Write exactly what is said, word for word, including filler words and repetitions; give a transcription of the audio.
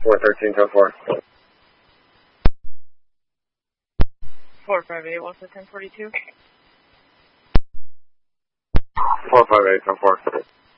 four thirteen to four. four five eight, what's the ten forty-two? four five eight to four.